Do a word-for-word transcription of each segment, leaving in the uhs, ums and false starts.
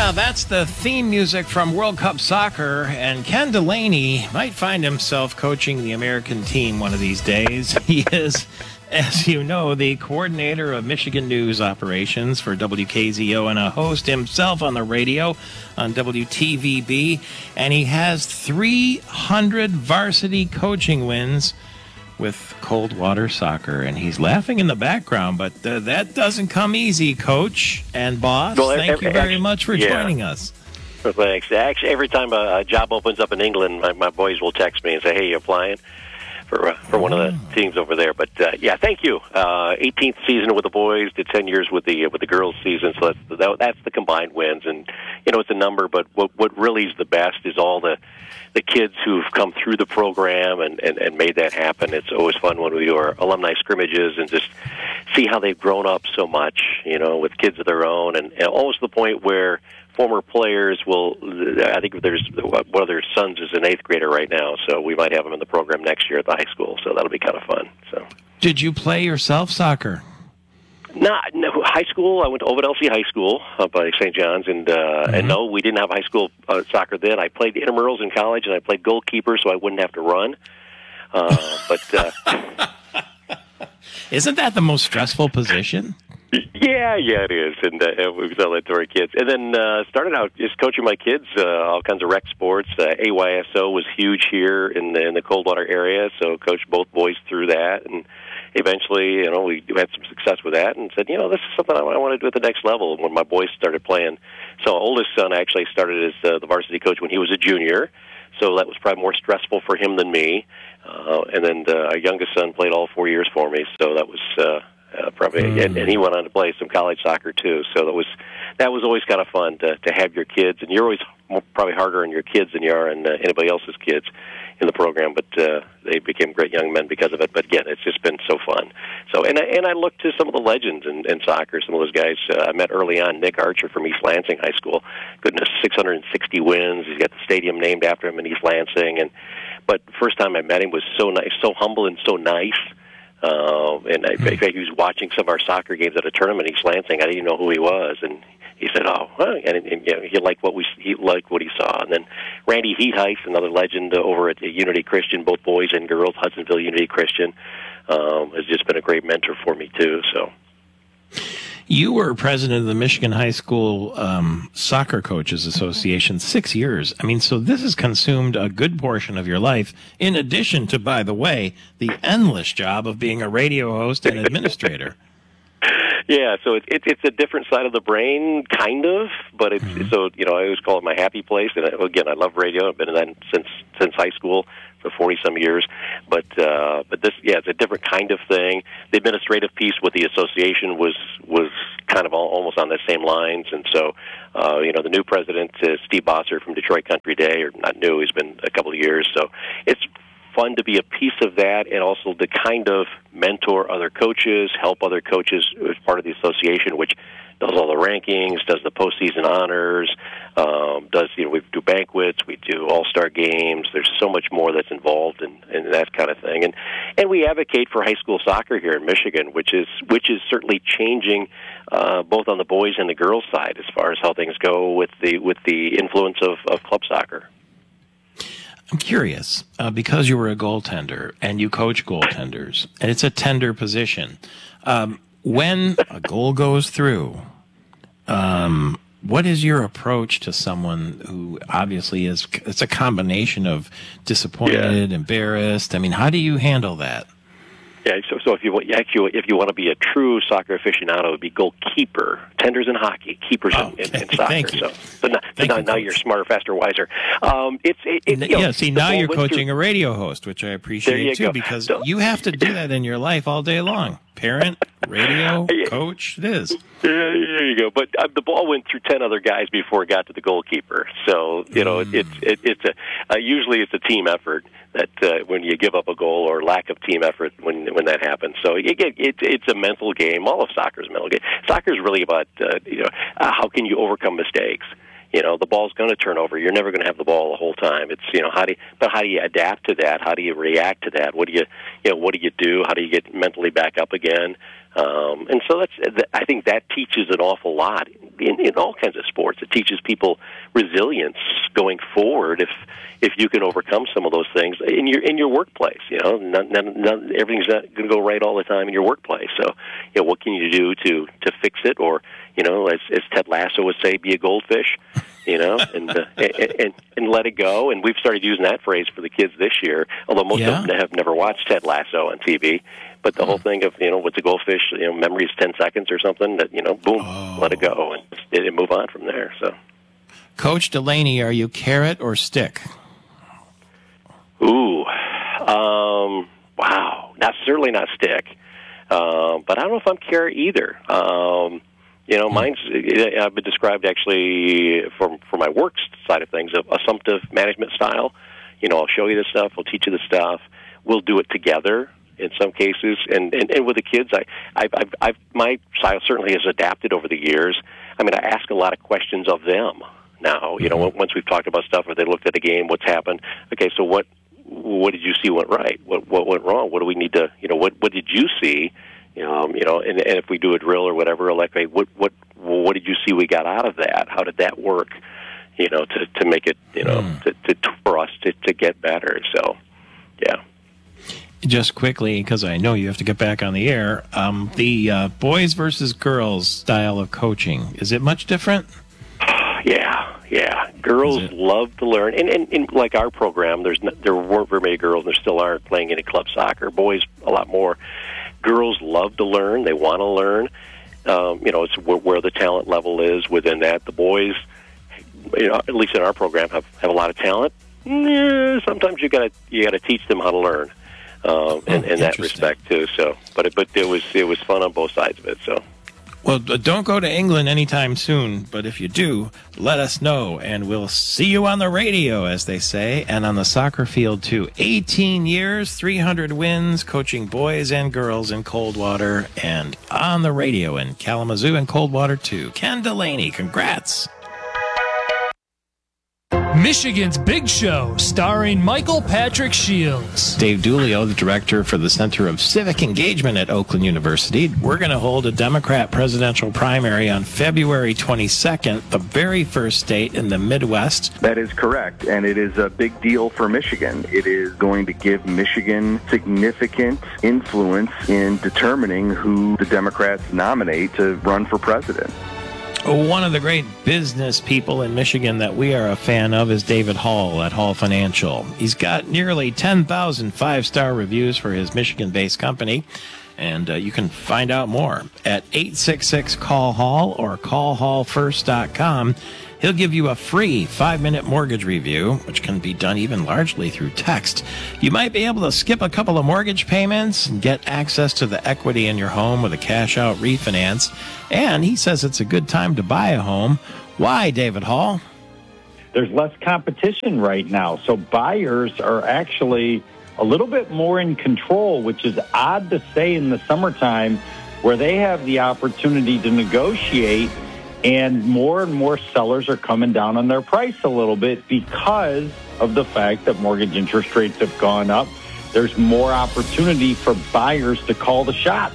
Now, that's the theme music from World Cup Soccer, and Ken Delaney might find himself coaching the American team one of these days. He is, as you know, the coordinator of Michigan News operations for W K Z O and a host himself on the radio on W T V B, and he has three hundred varsity coaching wins with Coldwater Soccer, and he's laughing in the background, but uh, that doesn't come easy, Coach and Boss. Well, Thank every, you very actually, much for yeah. joining us. Thanks. Actually, every time a, a job opens up in England, my, my boys will text me and say, hey, you applying for uh, for oh. one of the teams over there? But, uh, yeah, thank you. Uh, eighteenth season with the boys, did ten years with the with the girls season, so that's, that, that's the combined wins. And, you know, it's a number, but what, what really is the best is all the the kids who've come through the program and, and, and made that happen. It's always fun when we do our alumni scrimmages and just see how they've grown up so much, you know, with kids of their own, and, and almost to the point where former players will, I think there's, one of their sons is an eighth grader right now, so we might have him in the program next year at the high school, so that'll be kind of fun. So, did you play yourself soccer? Not no, high school. I went to Ovid Elsie High School up by Saint John's, and uh, mm-hmm. and no, we didn't have high school uh, soccer then. I played intramurals in college, and I played goalkeeper, so I wouldn't have to run. Uh, but uh, isn't that the most stressful position? Yeah, yeah, it is, and uh, we tell that to our kids. And then uh, started out just coaching my kids uh, all kinds of rec sports. Uh, A Y S O was huge here in the, in the Coldwater area, so coached both boys through that, and eventually, you know, we had some success with that, and said, you know, this is something I want to do at the next level. When my boys started playing, so our oldest son actually started as uh, the varsity coach when he was a junior, so that was probably more stressful for him than me. Uh, and then uh, our youngest son played all four years for me, so that was. Uh, Uh, probably, mm. and, and he went on to play some college soccer too. So that was that was always kind of fun to to have your kids, and you're always more, probably harder on your kids than you are on uh, anybody else's kids in the program. But uh, they became great young men because of it. But again, it's just been so fun. So and I, and I looked to some of the legends in, in soccer. Some of those guys uh, I met early on. Nick Archer from East Lansing High School. Goodness, six hundred sixty wins. He's got the stadium named after him in East Lansing. And but first time I met him was so nice, so humble, and so nice. Uh, and I, in fact, he was watching some of our soccer games at a tournament in East Lansing. I didn't even know who he was, and he said, "Oh," well, and, and you know, he liked what we he liked what he saw. And then Randy Heatheis, another legend uh, over at Unity Christian, both boys and girls, Hudsonville Unity Christian, um, has just been a great mentor for me too. So. You were president of the Michigan High School um, Soccer Coaches Association six years. I mean, so this has consumed a good portion of your life, in addition to, by the way, the endless job of being a radio host and administrator. Yeah, so it, it, it's a different side of the brain, kind of, but it's mm-hmm. so, you know, I always call it my happy place. And I, again, I love radio. I've been in that since since high school for forty-some years. But, uh, but this, yeah, it's a different kind of thing. The administrative piece with the association was was kind of all, almost on the same lines. And so, uh, you know, the new president, uh, Steve Bosser from Detroit Country Day, or not new, he's been a couple of years. So it's fun to be a piece of that, and also to kind of mentor other coaches, help other coaches as part of the association, which does all the rankings, does the postseason honors, um, does, you know, we do banquets, we do all-star games. There's so much more that's involved in, in that kind of thing. And and we advocate for high school soccer here in Michigan, which is which is certainly changing uh, both on the boys and the girls side as far as how things go with the with the influence of, of club soccer. I'm curious, uh, because you were a goaltender and you coach goaltenders, and it's a tender position. Um, when a goal goes through, um, what is your approach to someone who obviously is, it's a combination of disappointed, yeah. embarrassed? I mean, how do you handle that? Yeah, so so if you actually if you want to be a true soccer aficionado, it would be goalkeeper. Tenders in hockey, keepers in, okay. in, in soccer. Thank you. So, so now, so now, you, now you're smarter, faster, wiser. Um, it's it, it, you know, yeah. See, now you're coaching through. a radio host, which I appreciate too, go. because so, you have to do that in your life all day long. Parent, radio, coach, it is. There you go. But uh, the ball went through ten other guys before it got to the goalkeeper. So you know, mm. it, it's it, it's a uh, usually it's a team effort that uh, when you give up a goal, or lack of team effort when when that happens. So it, it, it's a mental game. All of soccer is a mental game. Soccer is really about uh, you know uh, how can you overcome mistakes. You know, the ball's going to turn over. You're never going to have the ball the whole time. It's, you know, how do you, but how do you adapt to that? How do you react to that? What do you, you know, what do you do? How do you get mentally back up again? Um, and so that's, I think that teaches an awful lot. in, in all kinds of sports. It teaches people resilience going forward if if you can overcome some of those things in your in your workplace. You know, not, not, not, everything's not going to go right all the time in your workplace. So, you know, what can you do to to fix it? Or, you know, as, as Ted Lasso would say, be a goldfish. You know, and, uh, and and and let it go. And we've started using that phrase for the kids this year. Although most yeah. of them have never watched Ted Lasso on T V. But the whole thing of, you know, what's a goldfish, you know, memory is ten seconds or something, that, you know, boom, oh. let it go and, and move on from there. So, Coach Delaney, are you carrot or stick? Ooh, um, wow. Not, certainly not stick. Uh, but I don't know if I'm carrot either. Um, you know, mine's, I've been described actually for, for my work side of things, a assumptive management style. You know, I'll show you the stuff, I'll teach you the stuff, we'll do it together. In some cases, and, and, and with the kids, I, I've, I've, I've, my style certainly has adapted over the years. I mean, I ask a lot of questions of them now. You know, once we've talked about stuff, or they looked at the game, what's happened? Okay, so what, what did you see went right? What, what went wrong? What do we need to, you know, what, what did you see? Um, you know, and, and if we do a drill or whatever, like, hey, what, what, what did you see we got out of that? How did that work? You know, to, to make it, you know, mm. to, to, for us to, to get better. So, yeah. Just quickly, because I know you have to get back on the air, um, the uh, boys versus girls style of coaching, is it much different? Yeah, yeah. Girls love to learn. And, and, and like our program, there's no, there weren't very many girls, and there still aren't, playing any club soccer. Boys, a lot more. Girls love to learn. They want to learn. Um, you know, it's where, where the talent level is within that. The boys, you know, at least in our program, have, have a lot of talent. Yeah, sometimes you got to you got to teach them how to learn. Um, in, in that respect too. So, but it, but it was it was fun on both sides of it. So, well, don't go to England anytime soon. But if you do, let us know, and we'll see you on the radio, as they say, and on the soccer field too. eighteen years, three hundred wins, coaching boys and girls in Coldwater, and on the radio in Kalamazoo and Coldwater too. Ken Delaney, congrats. Michigan's Big Show, starring Michael Patrick Shields. Dave Dulio, the director for the Center of Civic Engagement at Oakland University. We're going to hold a Democrat presidential primary on February twenty-second, the very first state in the Midwest. That is correct, and it is a big deal for Michigan. It is going to give Michigan significant influence in determining who the Democrats nominate to run for president. One of the great business people in Michigan that we are a fan of is David Hall at Hall Financial. He's got nearly ten thousand five-star reviews for his Michigan-based company, and uh, you can find out more at eight six six call hall or call hall first dot com. He'll give you a free five-minute mortgage review, which can be done even largely through text. You might be able to skip a couple of mortgage payments and get access to the equity in your home with a cash-out refinance. And he says it's a good time to buy a home. Why, David Hall? There's less competition right now, so buyers are actually a little bit more in control, which is odd to say in the summertime, where they have the opportunity to negotiate. And more and more sellers are coming down on their price a little bit because of the fact that mortgage interest rates have gone up. There's more opportunity for buyers to call the shots.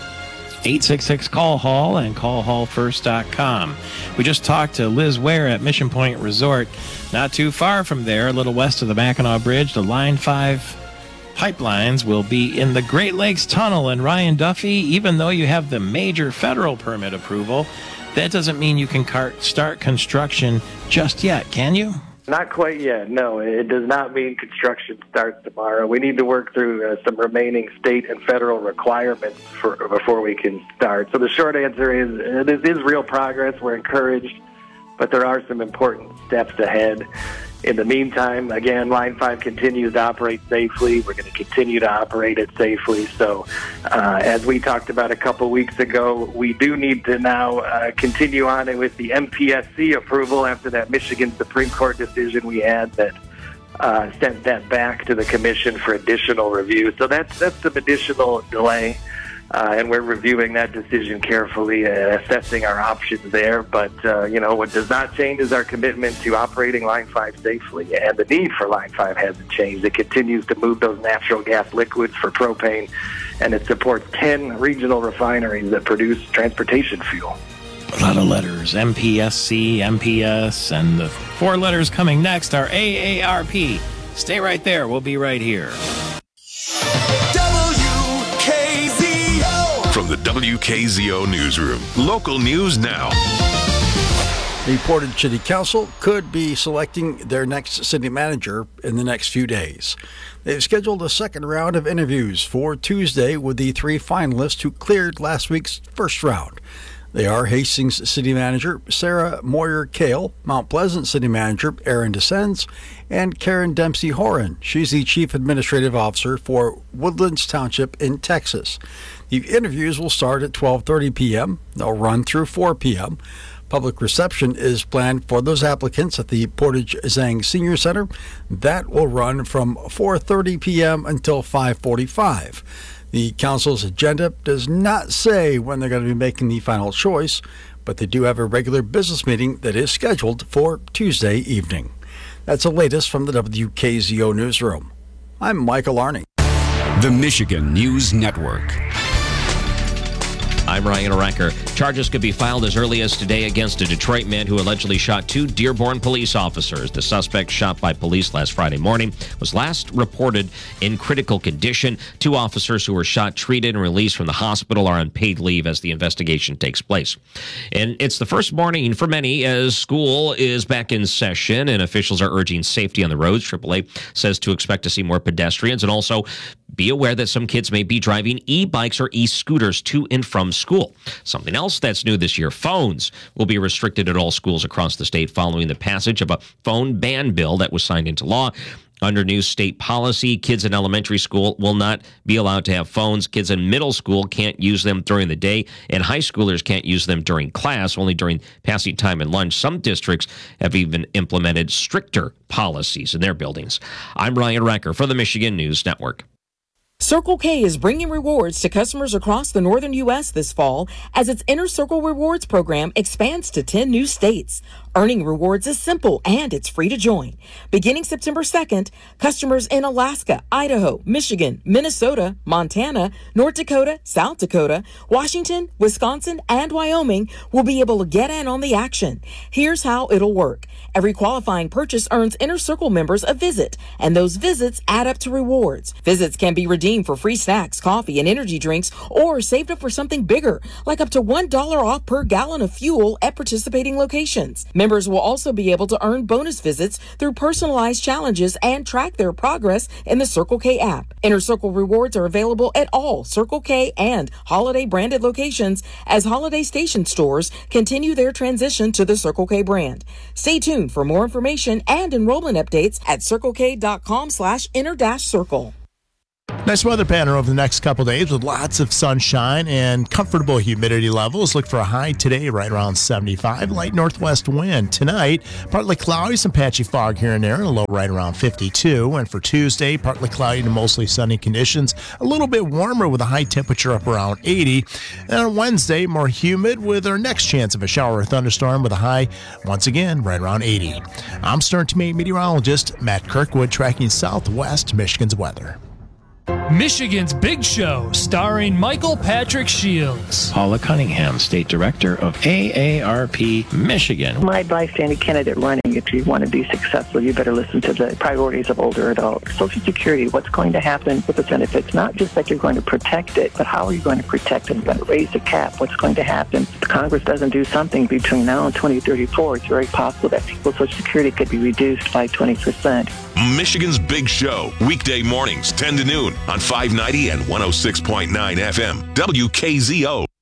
eight six six call hall and call hall first dot com. We just talked to Liz Ware at Mission Point Resort. Not too far from there, a little west of the Mackinac Bridge, the Line five pipelines will be in the Great Lakes Tunnel. And Ryan Duffy, even though you have the major federal permit approval, that doesn't mean you can cart, start construction just yet, can you? Not quite yet, no. It does not mean construction starts tomorrow. We need to work through uh, some remaining state and federal requirements for, before we can start. So the short answer is uh, this is real progress. We're encouraged, but there are some important steps ahead. In the meantime, again, Line five continues to operate safely. We're going to continue to operate it safely. So uh, as we talked about a couple weeks ago, we do need to now uh, continue on with the M P S C approval after that Michigan Supreme Court decision we had that uh, sent that back to the commission for additional review. So that's, that's some additional delay. Uh, and we're reviewing that decision carefully, uh, assessing our options there. But, uh, you know, what does not change is our commitment to operating Line five safely. And the need for Line five hasn't changed. It continues to move those natural gas liquids for propane, and it supports ten regional refineries that produce transportation fuel. A lot of letters. M P S C, M P S, and the four letters coming next are A A R P. Stay right there. We'll be right here. W K Z O. From the W K Z O Newsroom. Local news now. The Portage City Council could be selecting their next city manager in the next few days. They've scheduled a second round of interviews for Tuesday with the three finalists who cleared last week's first round. They are Hastings City Manager Sarah Moyer-Kale, Mount Pleasant City Manager Aaron Descends, and Karen Dempsey-Horan. She's the Chief Administrative Officer for Woodlands Township in Texas. The interviews will start at twelve thirty p.m. They'll run through four p.m. Public reception is planned for those applicants at the Portage Zhang Senior Center. That will run from four thirty p.m. until five forty-five. The council's agenda does not say when they're going to be making the final choice, but they do have a regular business meeting that is scheduled for Tuesday evening. That's the latest from the W K Z O Newsroom. I'm Michael Arning. The Michigan News Network. I'm Ryan Recker. Charges could be filed as early as today against a Detroit man who allegedly shot two Dearborn police officers. The suspect, shot by police last Friday morning, was last reported in critical condition. Two officers who were shot, treated, and released from the hospital are on paid leave as the investigation takes place. And it's the first morning for many as school is back in session and officials are urging safety on the roads. triple A says to expect to see more pedestrians and also be aware that some kids may be driving e-bikes or e-scooters to and from school. Something else that's new this year, phones will be restricted at all schools across the state following the passage of a phone ban bill that was signed into law. Under new state policy, kids in elementary school will not be allowed to have phones. Kids in middle school can't use them during the day, and high schoolers can't use them during class, only during passing time and lunch. Some districts have even implemented stricter policies in their buildings. I'm Ryan Recker for the Michigan News Network. Circle K is bringing rewards to customers across the northern U S this fall as its Inner Circle Rewards program expands to ten new states. Earning rewards is simple and it's free to join. Beginning September second, customers in Alaska, Idaho, Michigan, Minnesota, Montana, North Dakota, South Dakota, Washington, Wisconsin, and Wyoming will be able to get in on the action. Here's how it'll work. Every qualifying purchase earns Inner Circle members a visit, and those visits add up to rewards. Visits can be redeemed for free snacks, coffee, and energy drinks, or saved up for something bigger, like up to one dollar off per gallon of fuel at participating locations. Members will also be able to earn bonus visits through personalized challenges and track their progress in the Circle K app. Inner Circle rewards are available at all Circle K and Holiday branded locations as Holiday Station stores continue their transition to the Circle K brand. Stay tuned for more information and enrollment updates at circlek.com slash inner dash circle. Nice weather pattern over the next couple days with lots of sunshine and comfortable humidity levels. Look for a high today right around seventy-five. Light northwest wind. Tonight, partly cloudy, some patchy fog here and there, and a low right around fifty-two. And for Tuesday, partly cloudy to mostly sunny conditions. A little bit warmer with a high temperature up around eighty. And on Wednesday, more humid with our next chance of a shower or thunderstorm with a high, once again, right around eighty. I'm Stern to Maine meteorologist Matt Kirkwood tracking Southwest Michigan's weather. Michigan's Big Show, starring Michael Patrick Shields. Paula Cunningham, State Director of A A R P Michigan. My advice to any candidate running, if you want to be successful, you better listen to the priorities of older adults. Social Security, what's going to happen with the benefits? Not just that you're going to protect it, but how are you going to protect it? You're going to raise the cap. What's going to happen? If Congress doesn't do something between now and twenty thirty-four, it's very possible that people's Social Security could be reduced by twenty percent. Michigan's Big Show, weekday mornings, ten to noon on five ninety and one oh six point nine F M, W K Z O.